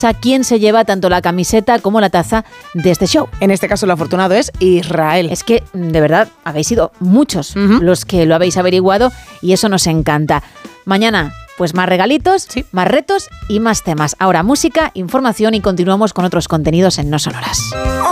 a quién se lleva tanto la camiseta como la taza de este show. En este caso el afortunado es Israel. Es que, de verdad, habéis sido muchos los que lo habéis averiguado y eso nos encanta. Mañana, pues más regalitos, sí, más retos y más temas. Ahora música, información y continuamos con otros contenidos en No Sonoras.